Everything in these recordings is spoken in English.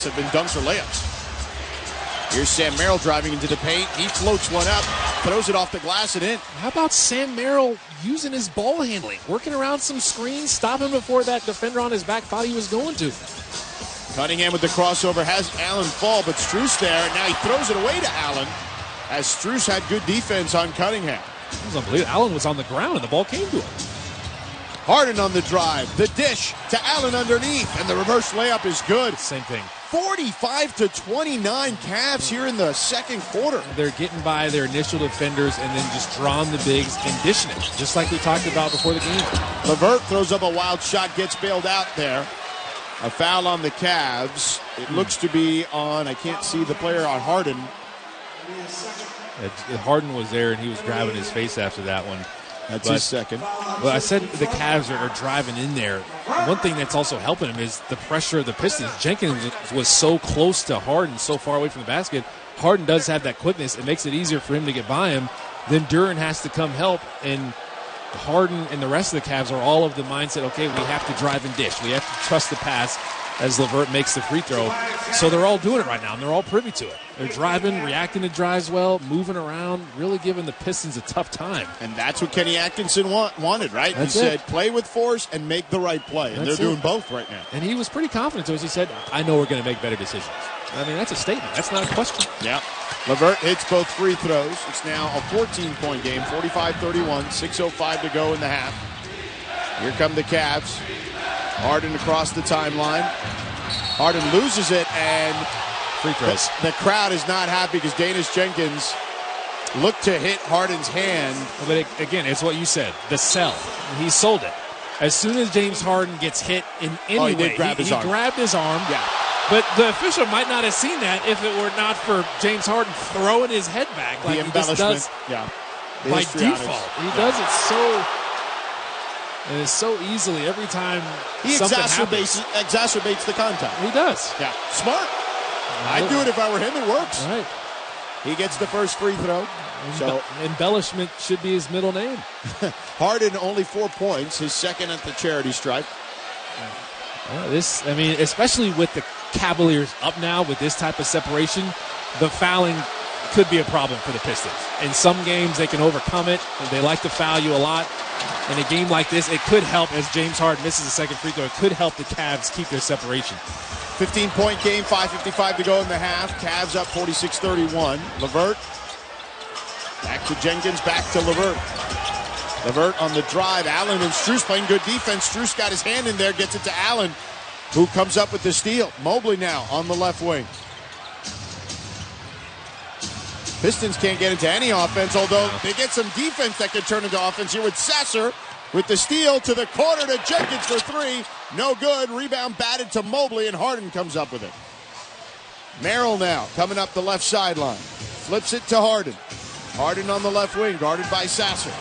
have been dunked for layups. Here's Sam Merrill driving into the paint. He floats one up, throws it off the glass and in. How about Sam Merrill using his ball handling, working around some screens, stopping before that defender on his back thought he was going to. Cunningham with the crossover has Allen fall, but Strus there. Now he throws it away to Allen as Strus had good defense on Cunningham. It was unbelievable. Allen was on the ground and the ball came to him. Harden on the drive. The dish to Allen underneath, and the reverse layup is good. Same thing. 45-29 Cavs here in the second quarter. They're getting by their initial defenders and then just drawing the bigs and dishing it, just like we talked about before the game. LeVert throws up a wild shot, gets bailed out there. A foul on the Cavs. It looks to be on, I can't see the player on Harden. Harden was there, and he was grabbing his face after that one. That's his second. Well, I said the Cavs are driving in there. One thing that's also helping him is the pressure of the Pistons. Jenkins was so close to Harden, so far away from the basket. Harden does have that quickness. It makes it easier for him to get by him. Then Duren has to come help, and Harden and the rest of the Cavs are all of the mindset, okay, we have to drive and dish. We have to trust the pass as LeVert makes the free throw. So they're all doing it right now, and they're all privy to it. They're driving, reacting to drives well, moving around, really giving the Pistons a tough time. And that's what Kenny Atkinson wanted, right? That's he said, play with force and make the right play. And they're doing both right now. And he was pretty confident to us. He said, I know we're going to make better decisions. I mean, that's a statement. That's not a question. Yeah. LeVert hits both free throws. It's now a 14-point game, 45-31, 6:05 to go in the half. Here come the Cavs. Harden across the timeline. Harden loses it, and free throws. The crowd is not happy because Danis Jenkins looked to hit Harden's hand. But again, it's what you said, the sell. He sold it. As soon as James Harden gets hit in any way, he grabbed his arm. Yeah. But the official might not have seen that if it were not for James Harden throwing his head back like the he just does by default. He does it so... And it's so easily every time he exacerbates the contact. He does. Yeah, smart. I'd do it if I were him. It works. Right. He gets the first free throw. So embellishment should be his middle name. Harden only 4 points, his second at the charity stripe. Especially with the Cavaliers up now with this type of separation, the fouling could be a problem for the Pistons. In some games, they can overcome it. They like to foul you a lot. In a game like this, it could help as James Harden misses the second free throw. It could help the Cavs keep their separation. 15-point game, 5:55 to go in the half. Cavs up 46-31. LeVert back to Jenkins, back to LeVert. LeVert on the drive. Allen and Strus playing good defense. Strus got his hand in there, gets it to Allen, who comes up with the steal. Mobley now on the left wing. Pistons can't get into any offense, although they get some defense that could turn into offense here with Sasser with the steal to the corner to Jenkins for three. No good. Rebound batted to Mobley, and Harden comes up with it. Merrill now coming up the left sideline. Flips it to Harden. Harden on the left wing, guarded by Sasser.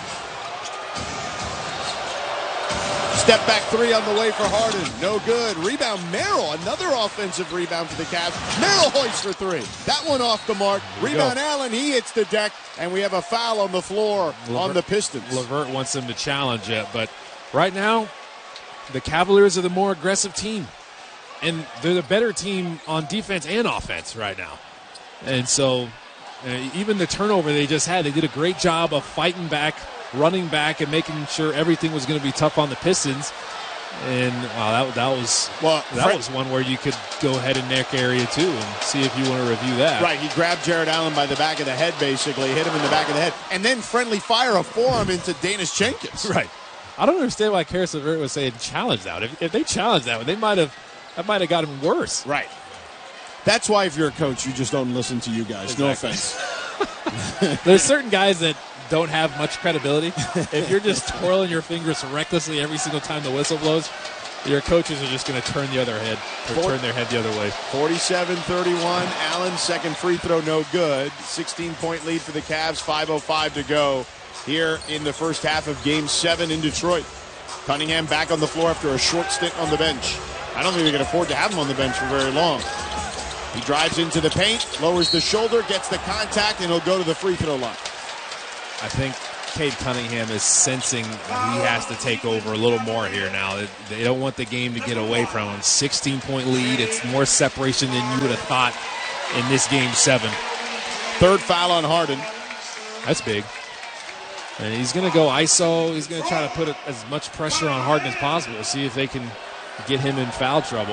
Step back three on the way for Harden. No good. Rebound Merrill. Another offensive rebound for the Cavs. Merrill hoists for three. That one off the mark. Rebound Allen. He hits the deck. And we have a foul on the floor on the Pistons. LeVert wants them to challenge it. But right now, the Cavaliers are the more aggressive team. And they're the better team on defense and offense right now. And so even the turnover they just had, they did a great job of fighting back, running back, and making sure everything was going to be tough on the Pistons. And that was one where you could go head and neck area too and see if you want to review that. Right, he grabbed Jared Allen by the back of the head, basically, hit him in the back of the head, and then friendly fire a forearm into Danis Jenkins. Right. I don't understand why Caris LeVert was saying challenge that. If they challenged that, that might have gotten worse. Right. That's why if you're a coach, you just don't listen to you guys. Exactly. No offense. There's certain guys that don't have much credibility. If you're just twirling your fingers recklessly every single time the whistle blows, your coaches are just going to turn their head the other way. 47-31. Allen's second free throw no good. 16-point lead for the Cavs. 5:05 to go here in the first half of Game 7 in Detroit. Cunningham back on the floor after a short stint on the bench. I don't think they can afford to have him on the bench for very long. He drives into the paint, lowers the shoulder, gets the contact, and he'll go to the free throw line. I think Cade Cunningham is sensing he has to take over a little more here now. They don't want the game to get away from him. 16-point lead. It's more separation than you would have thought in this game 7. Third foul on Harden. That's big. And he's going to go ISO. He's going to try to put as much pressure on Harden as possible. See if they can get him in foul trouble.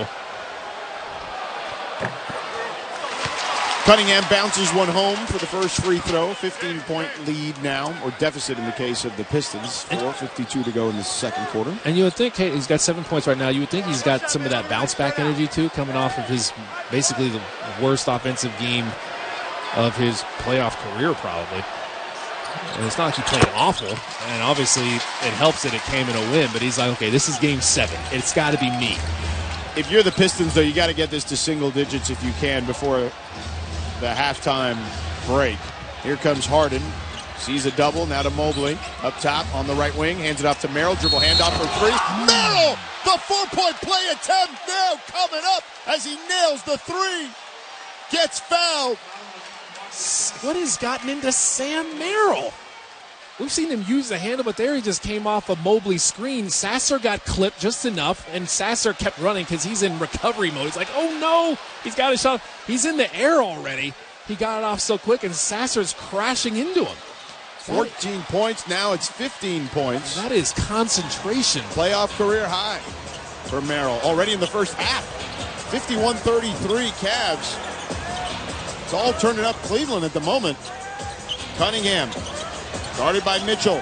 Cunningham bounces one home for the first free throw. 15-point lead now, or deficit in the case of the Pistons. 4:52 to go in the second quarter. And you would think, hey, he's got 7 points right now. You would think he's got some of that bounce-back energy, too, coming off of his basically the worst offensive game of his playoff career, probably. And it's not like he played awful. And obviously it helps that it came in a win. But he's like, okay, this is game 7. It's got to be me. If you're the Pistons, though, you got to get this to single digits if you can before the halftime break. Here comes Harden. Sees a double. Now to Mobley. Up top on the right wing. Hands it off to Merrill. Dribble handoff for 3. Merrill! The 4-point play attempt now coming up as he nails the 3. Gets fouled. What has gotten into Sam Merrill? We've seen him use the handle, but there he just came off of Mobley's screen. Sasser got clipped just enough, and Sasser kept running because he's in recovery mode. He's like, oh no, he's got a shot. He's in the air already. He got it off so quick, and Sasser's crashing into him. 14 points, now it's 15 points. That is concentration. Playoff career high for Merrill. Already in the first half. 51-33 Cavs. It's all turning up Cleveland at the moment. Cunningham. Guarded by Mitchell.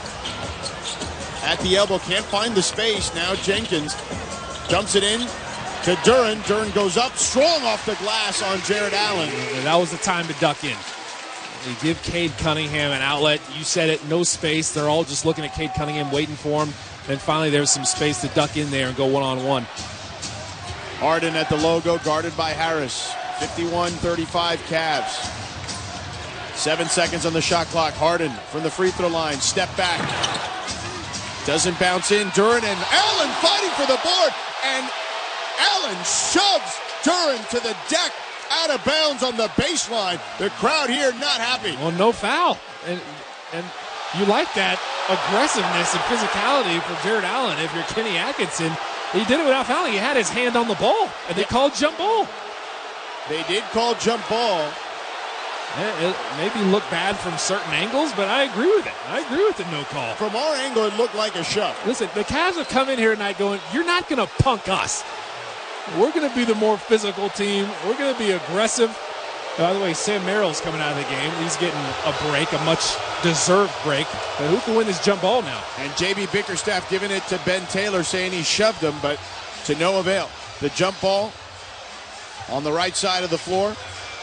At the elbow, can't find the space. Now Jenkins dumps it in to Duren. Duren goes up, strong off the glass on Jared Allen. And that was the time to duck in. They give Cade Cunningham an outlet. You said it, no space. They're all just looking at Cade Cunningham, waiting for him. And finally, there's some space to duck in there and go one-on-one. Harden at the logo, guarded by Harris. 51-35 Cavs. 7 seconds on the shot clock. Harden from the free throw line. Step back. Doesn't bounce in. Duren and Allen fighting for the board. And Allen shoves Duren to the deck out of bounds on the baseline. The crowd here not happy. Well, no foul. And you like that aggressiveness and physicality for Jared Allen. If you're Kenny Atkinson, he did it without fouling. He had his hand on the ball. And they called jump ball. They did call jump ball. It maybe looked bad from certain angles, but I agree with it. I agree with the no call. From our angle, it looked like a shove. Listen, the Cavs have come in here tonight going, you're not going to punk us. We're going to be the more physical team. We're going to be aggressive. By the way, Sam Merrill's coming out of the game. He's getting a break, a much-deserved break. But who can win this jump ball now? And J.B. Bickerstaff giving it to Ben Taylor, saying he shoved him, but to no avail. The jump ball on the right side of the floor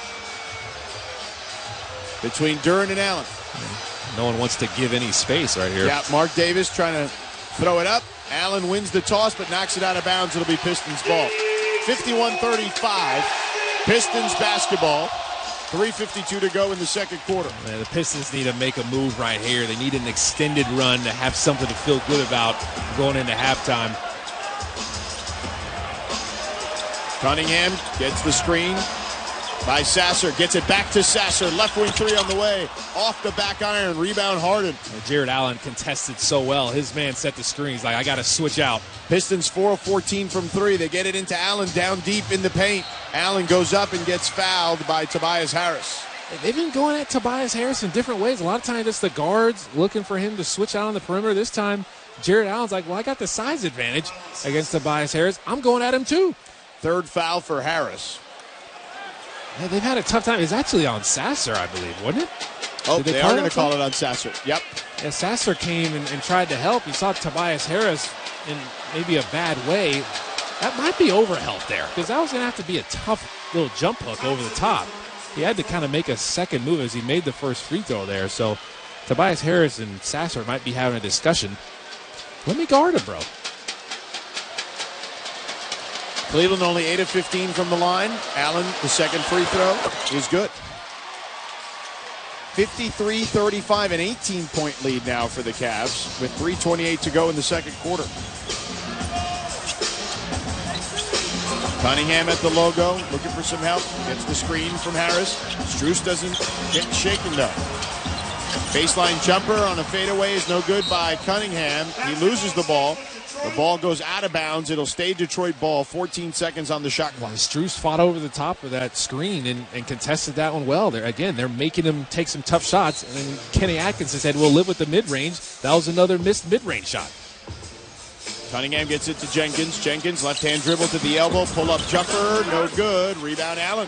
between Duren and Allen. No one wants to give any space right here. Yeah, Mark Davis trying to throw it up. Allen wins the toss, but knocks it out of bounds. It'll be Pistons ball. 51-35. Pistons basketball. 3:52 to go in the second quarter. Man, the Pistons need to make a move right here. They need an extended run to have something to feel good about going into halftime. Cunningham gets the screen by Sasser. Gets it back to Sasser. Left wing 3 on the way. Off the back iron. Rebound Harden. And Jared Allen contested so well. His man set the screen. He's like, I got to switch out. Pistons 4 of 14 from 3. They get it into Allen down deep in the paint. Allen goes up and gets fouled by Tobias Harris. They've been going at Tobias Harris in different ways. A lot of times it's the guards looking for him to switch out on the perimeter. This time, Jared Allen's like, well, I got the size advantage against Tobias Harris. I'm going at him too. Third foul for Harris. Yeah, they've had a tough time. It's actually on Sasser, I believe, wasn't it? Oh, they are going to call it on Sasser. Yep. Yeah, Sasser came and tried to help. He saw Tobias Harris in maybe a bad way. That might be overhelp there, because that was going to have to be a tough little jump hook over the top. He had to kind of make a second move as he made the first free throw there. So Tobias Harris and Sasser might be having a discussion. Let me guard him, bro. Cleveland only 8 of 15 from the line. Allen, the second free throw, is good. 53-35, an 18-point lead now for the Cavs with 3:28 to go in the second quarter. Cunningham at the logo, looking for some help. Gets the screen from Harris. Strus doesn't get shaken though. Baseline jumper on a fadeaway is no good by Cunningham. He loses the ball. The ball goes out of bounds. It'll stay Detroit ball. 14 seconds on the shot clock. Strus fought over the top of that screen and contested that one well. They're making him take some tough shots. And then Kenny Atkinson said, we'll live with the mid-range. That was another missed mid-range shot. Cunningham gets it to Jenkins. Jenkins, left-hand dribble to the elbow. Pull-up jumper, no good. Rebound, Allen.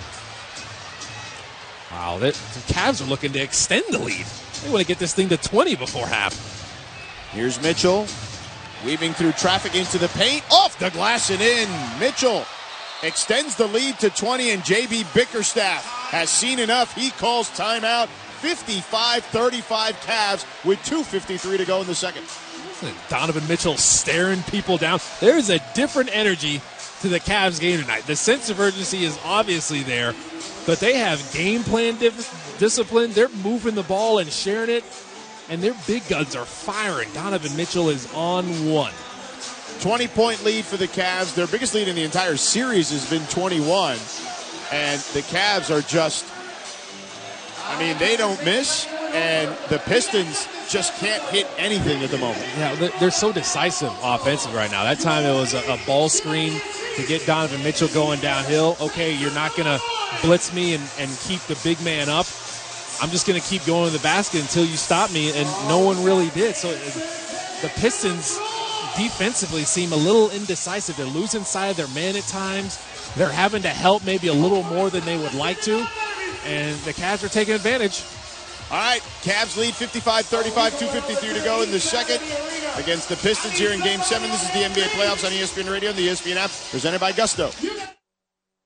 Wow, the Cavs are looking to extend the lead. They want to get this thing to 20 before half. Here's Mitchell. Weaving through traffic into the paint. Off the glass and in. Mitchell extends the lead to 20, and J.B. Bickerstaff has seen enough. He calls timeout. 55-35 Cavs with 2:53 to go in the second. Donovan Mitchell staring people down. There's a different energy to the Cavs game tonight. The sense of urgency is obviously there, but they have game plan discipline. They're moving the ball and sharing it, and their big guns are firing. Donovan Mitchell is on one. 20-point lead for the Cavs. Their biggest lead in the entire series has been 21, and the Cavs are just, they don't miss, and the Pistons just can't hit anything at the moment. Yeah, they're so decisive offensively right now. That time it was a ball screen to get Donovan Mitchell going downhill. Okay, you're not going to blitz me and keep the big man up. I'm just going to keep going to the basket until you stop me, and no one really did. So the Pistons defensively seem a little indecisive. They're losing sight of their man at times. They're having to help maybe a little more than they would like to, and the Cavs are taking advantage. All right, Cavs lead 55-35, 2:53 to go in the second against the Pistons here in Game 7. This is the NBA playoffs on ESPN Radio and the ESPN app, presented by Gusto.